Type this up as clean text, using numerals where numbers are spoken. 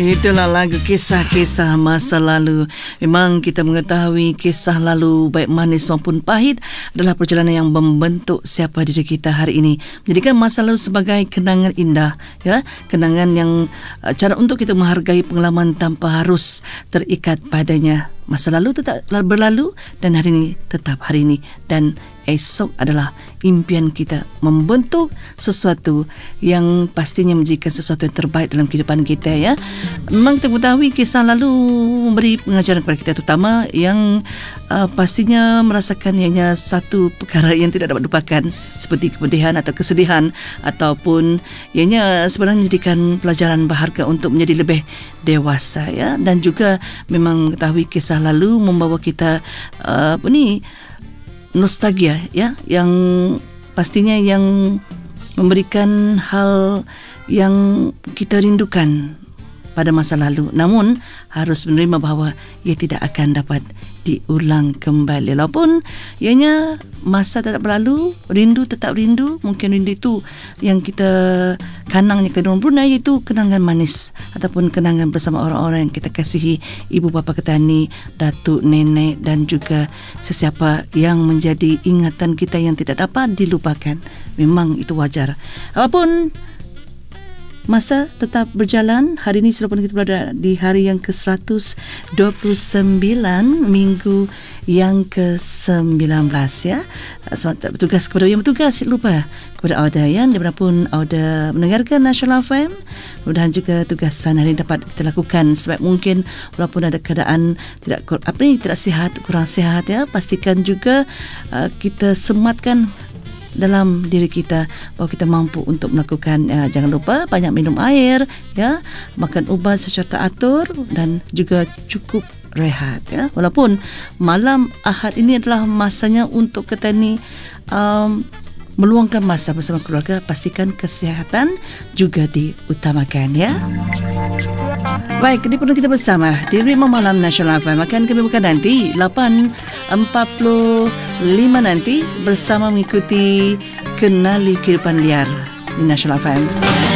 Itulah lagu kisah-kisah masa lalu. Memang kita mengetahui kisah lalu baik manis maupun pahit adalah perjalanan yang membentuk siapa diri kita hari ini. Menjadikan masa lalu sebagai kenangan indah, ya, kenangan yang cara untuk kita menghargai pengalaman tanpa harus terikat padanya. Masa lalu tetap berlalu dan hari ini tetap hari ini, dan esok adalah impian kita membentuk sesuatu yang pastinya menjadikan sesuatu yang terbaik dalam kehidupan kita, ya. Memang kita mengetahui kisah lalu memberi pengajaran kepada kita, terutama yang pastinya merasakan ianya satu perkara yang tidak dapat dilupakan seperti kepedihan atau kesedihan, ataupun ianya sebenarnya menjadikan pelajaran berharga untuk menjadi lebih dewasa, ya. Dan juga memang mengetahui kisah lalu membawa kita nostalgia, ya, yang pastinya yang memberikan hal yang kita rindukan pada masa lalu, namun harus menerima bahawa ia tidak akan dapat diulang kembali. Walaupun ianya masa tetap berlalu, rindu tetap rindu. Mungkin rindu itu yang kita kanangnya ke dalam Brunei, iaitu kenangan manis ataupun kenangan bersama orang-orang yang kita kasihi, ibu bapa ketani, datuk, nenek, dan juga sesiapa yang menjadi ingatan kita yang tidak dapat dilupakan. Memang itu wajar. Apapun, masa tetap berjalan. Hari ini sudah pun kita berada di hari yang ke-129, minggu yang ke-19, ya. Selamat bertugas kepada yang bertugas. Lupa kepada Auda yang dimanapun Auda mendengarkan Nasional FM. Mudah-mudahan juga tugasan hari ini dapat kita lakukan sebaik mungkin, walaupun ada keadaan tidak sihat, kurang sihat, ya. Pastikan juga kita sematkan dalam diri kita bahawa kita mampu untuk melakukan, jangan lupa banyak minum air, ya, makan ubat secara teratur dan juga cukup rehat, ya. Walaupun malam Ahad ini adalah masanya untuk kita ni meluangkan masa bersama keluarga, pastikan kesihatan juga diutamakan, ya. Baik, ini perlu kita bersama di Ritma Malam Nasional FM. Akan kami buka nanti 8.45 nanti bersama mengikuti Kenali Kehidupan Liar di Nasional FM.